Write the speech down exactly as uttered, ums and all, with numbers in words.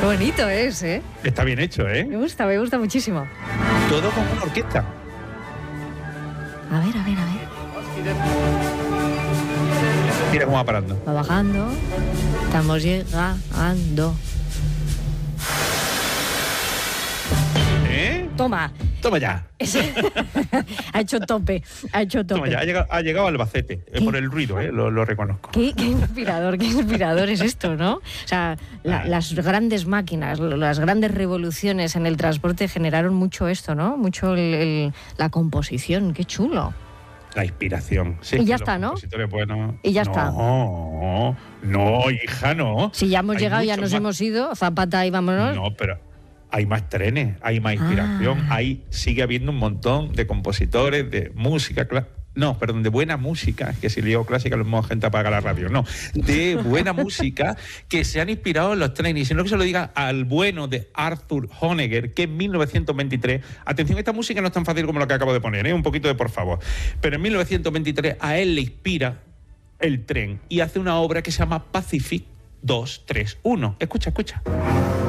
Qué bonito es, ¿eh? Está bien hecho, ¿eh? Me gusta, me gusta muchísimo. Todo con una orquesta. A ver, a ver, a ver. Mira cómo va parando. Va bajando. Estamos llegando. ¿Eh? Toma. Toma ya. Ha hecho tope, ha hecho tope. Toma ya, ha llegado, ha llegado Albacete, eh, por el ruido, eh, lo, lo reconozco. Qué, qué inspirador, qué inspirador es esto, ¿no? O sea, la, las grandes máquinas, las grandes revoluciones en el transporte generaron mucho esto, ¿no? Mucho el, el, la composición, qué chulo. La inspiración. Sí, y ya los está, ¿no? Buenos. Y ya no, está. No, no, hija, no. Si ya hemos Hay llegado, ya nos más... hemos ido, Zapata y vámonos. No, pero hay más trenes, hay más inspiración, ah. hay, sigue habiendo un montón de compositores, de música, cl- no, perdón, de buena música, es que si digo clásica, lo mismo gente apaga la radio, no, de buena música que se han inspirado en los trenes, y si no que se lo diga al bueno de Arthur Honegger, que en mil novecientos veintitrés, atención, esta música no es tan fácil como lo que acabo de poner, ¿eh? Un poquito de por favor, pero en mil novecientos veintitrés a él le inspira el tren y hace una obra que se llama Pacific dos tres uno. Escucha, escucha.